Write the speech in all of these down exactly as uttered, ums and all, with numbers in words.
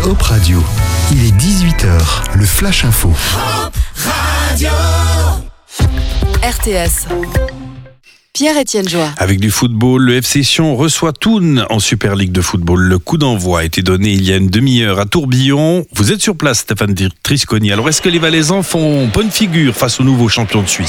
Hop Radio. Il est dix-huit heures, le Flash Info. Hop Radio. R T S. Pierre-Étienne Joie. Avec du football, le F C Sion reçoit Thun en Super League de football. Le coup d'envoi a été donné il y a une demi-heure à Tourbillon. Vous êtes sur place, Stéphane Trisconi. Alors, est-ce que les Valaisans font bonne figure face au nouveau champion de Suisse ?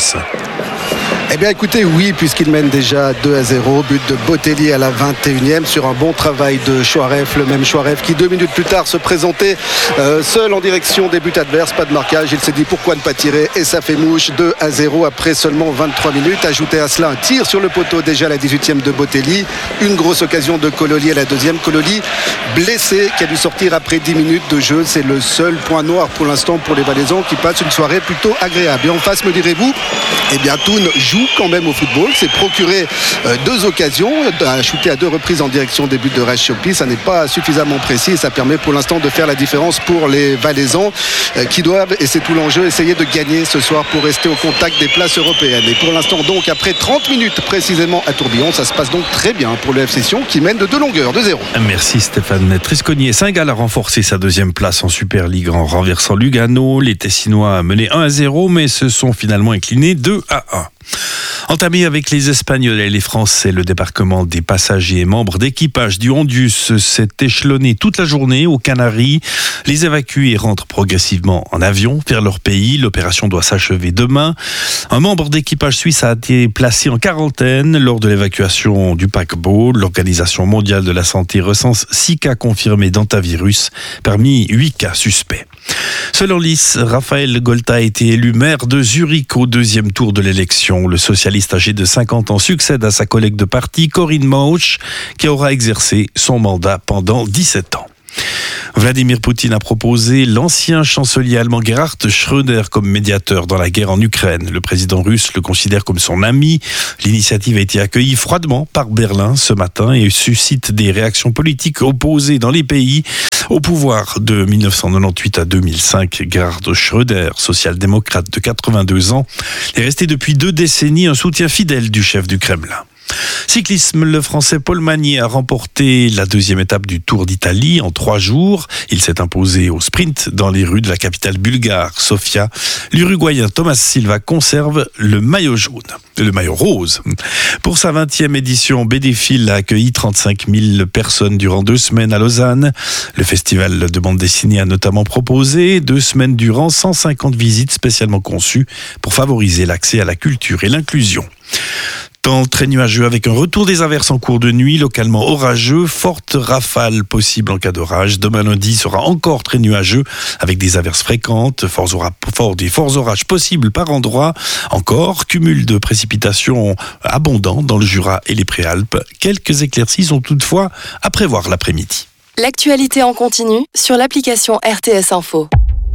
Eh bien écoutez, oui, puisqu'il mène déjà deux à zéro, but de Botelli à la vingt et unième sur un bon travail de Chouaref, le même Chouaref qui deux minutes plus tard se présentait euh, seul en direction des buts adverses, pas de marquage, il s'est dit pourquoi ne pas tirer et ça fait mouche. Deux à zéro après seulement vingt-trois minutes. Ajoutez à cela un tir sur le poteau déjà à la dix-huitième de Botelli, une grosse occasion de Kololi à la deuxième, Kololi blessé qui a dû sortir après dix minutes de jeu. C'est le seul point noir pour l'instant pour les Valaisans qui passent une soirée plutôt agréable. Et en face, me direz-vous, eh bien Thun joue quand même au football, s'est procuré euh, deux occasions, a shooté à deux reprises en direction des buts de Rech Chopi. Ça n'est pas suffisamment précis et ça permet pour l'instant de faire la différence pour les Valaisans euh, qui doivent, et c'est tout l'enjeu, essayer de gagner ce soir pour rester au contact des places européennes. Et pour l'instant donc, après trente minutes précisément à Tourbillon, ça se passe donc très bien pour le F C Sion qui mène de deux longueurs, de zéro. Merci Stéphane Trisconi. Saint-Gall a renforcé sa deuxième place en Super League en renversant Lugano. Les Tessinois menaient un à zéro mais se sont finalement inclinés deux à un. Entamé avec les Espagnols et les Français, le débarquement des passagers et membres d'équipage du Hondius s'est échelonné toute la journée aux Canaries. Les évacués rentrent progressivement en avion vers leur pays. L'opération doit s'achever demain. Un membre d'équipage suisse a été placé en quarantaine lors de l'évacuation du paquebot. L'Organisation mondiale de la santé recense six cas confirmés d'hantavirus parmi huit cas suspects. Selon l'I S, Raphaël Golta a été élu maire de Zurich au deuxième tour de l'élection. Le socialiste âgé de cinquante ans succède à sa collègue de parti, Corinne Mauch, qui aura exercé son mandat pendant dix-sept ans. Vladimir Poutine a proposé l'ancien chancelier allemand Gerhard Schröder comme médiateur dans la guerre en Ukraine. Le président russe le considère comme son ami. L'initiative a été accueillie froidement par Berlin ce matin et suscite des réactions politiques opposées dans les pays. Au pouvoir de dix-neuf cent quatre-vingt-dix-huit à deux mille cinq, Gerhard Schröder, social-démocrate de quatre-vingt-deux ans, est resté depuis deux décennies un soutien fidèle du chef du Kremlin. Cyclisme, le Français Paul Magnier a remporté la deuxième étape du Tour d'Italie en trois jours. Il s'est imposé au sprint dans les rues de la capitale bulgare, Sofia. L'Uruguayen Thomas Silva conserve le maillot jaune, le maillot rose. Pour sa vingtième édition, Bédéfil a accueilli trente-cinq mille personnes durant deux semaines à Lausanne. Le festival de bande dessinée a notamment proposé deux semaines durant cent cinquante visites spécialement conçues pour favoriser l'accès à la culture et l'inclusion. Temps très nuageux avec un retour des averses en cours de nuit, localement orageux, fortes rafales possibles en cas d'orage. Demain lundi sera encore très nuageux avec des averses fréquentes, forts orages, forts, des forts orages possibles par endroits. Encore, cumul de précipitations abondant dans le Jura et les Préalpes. Quelques éclaircies sont toutefois à prévoir l'après-midi. L'actualité en continu sur l'application R T S Info.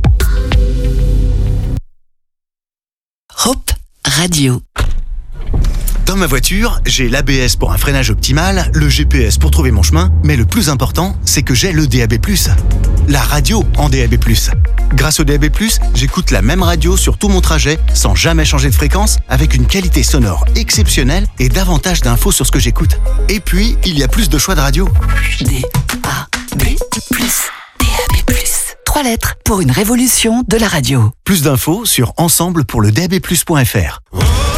Hop Radio. Dans ma voiture, j'ai l'A B S pour un freinage optimal, le G P S pour trouver mon chemin, mais le plus important, c'est que j'ai le D A B plus. La radio en D A B plus. Grâce au D A B plus, j'écoute la même radio sur tout mon trajet, sans jamais changer de fréquence, avec une qualité sonore exceptionnelle et davantage d'infos sur ce que j'écoute. Et puis, il y a plus de choix de radio. D A B plus. D A B plus. Trois lettres pour une révolution de la radio. Plus d'infos sur ensemble pour le D A B plus point F R.